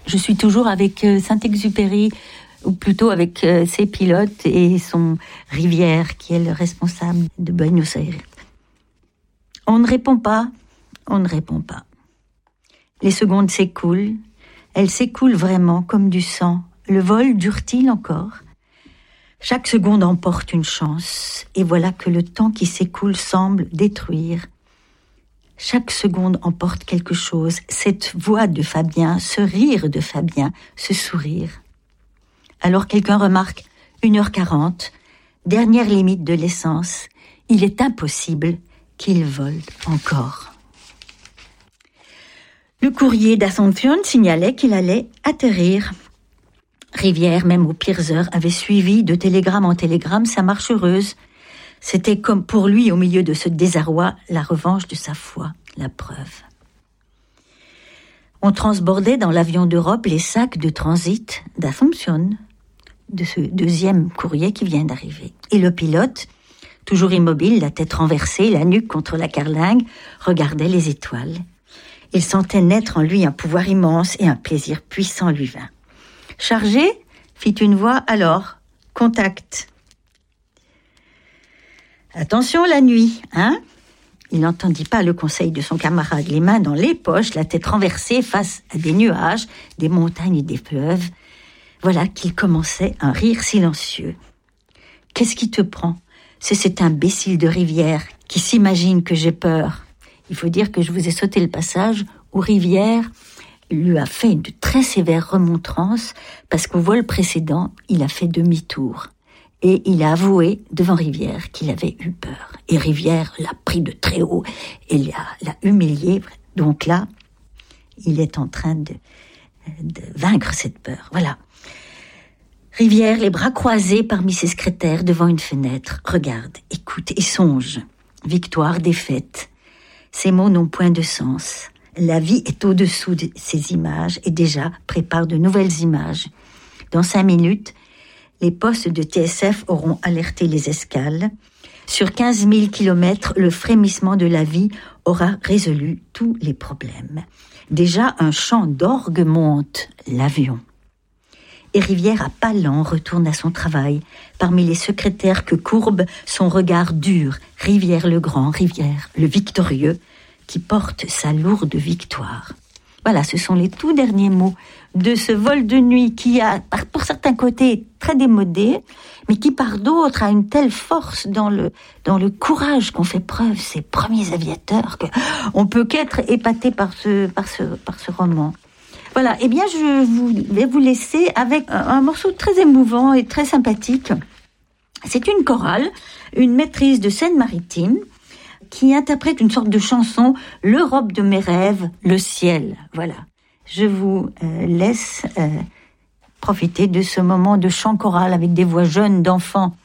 Je suis toujours avec Saint-Exupéry, ou plutôt avec ses pilotes et son Rivière, qui est le responsable de Buenos Aires. On ne répond pas. Les secondes s'écoulent. Elles s'écoulent vraiment comme du sang. Le vol dure-t-il encore ? Chaque seconde emporte une chance. Et voilà que le temps qui s'écoule semble détruire. Chaque seconde emporte quelque chose. Cette voix de Fabien, ce rire de Fabien, ce sourire. Alors quelqu'un remarque 1h40, dernière limite de l'essence. Il est impossible qu'il vole encore. Le courrier d'Asunción signalait qu'il allait atterrir. Rivière, même aux pires heures, avait suivi de télégramme en télégramme sa marche heureuse. C'était comme pour lui, au milieu de ce désarroi, la revanche de sa foi, la preuve. On transbordait dans l'avion d'Europe les sacs de transit d'Asunción, de ce deuxième courrier qui vient d'arriver. Et le pilote, toujours immobile, la tête renversée, la nuque contre la carlingue, regardait les étoiles. Il sentait naître en lui un pouvoir immense et un plaisir puissant lui vint. « Chargé ?» fit une voix. « Alors, contact. »« Attention la nuit, hein ?» Il n'entendit pas le conseil de son camarade, les mains dans les poches, la tête renversée face à des nuages, des montagnes et des fleuves. Voilà qu'il commençait un rire silencieux. « Qu'est-ce qui te prend ? C'est cet imbécile de Rivière qui s'imagine que j'ai peur. » Il faut dire que je vous ai sauté le passage où Rivière lui a fait de très sévères remontrances parce qu'au vol précédent, il a fait demi-tour. Et il a avoué devant Rivière qu'il avait eu peur. Et Rivière l'a pris de très haut et l'a humilié. Donc là, il est en train de vaincre cette peur. Voilà. Rivière, les bras croisés parmi ses secrétaires devant une fenêtre, regarde, écoute et songe. Victoire, défaite. Ces mots n'ont point de sens. La vie est au-dessous de ces images et déjà prépare de nouvelles images. Dans 5 minutes, les postes de TSF auront alerté les escales. Sur 15 000 kilomètres, le frémissement de la vie aura résolu tous les problèmes. Déjà, un chant d'orgue monte l'avion. Et Rivière à pas lents retourne à son travail, parmi les secrétaires que courbe son regard dur, Rivière le grand, Rivière le victorieux, qui porte sa lourde victoire. Voilà, ce sont les tout derniers mots de ce vol de nuit qui a, pour certains côtés, est très démodé, mais qui par d'autres a une telle force dans le courage qu'ont fait preuve ces premiers aviateurs qu'on peut qu'être épaté par ce roman. Voilà, eh bien je vais vous laisser avec un morceau très émouvant et très sympathique. C'est une chorale, une maîtrise de Seine-Maritime, qui interprète une sorte de chanson, l'Europe de mes rêves, le ciel. Voilà, je vous laisse profiter de ce moment de chant choral avec des voix jeunes d'enfants.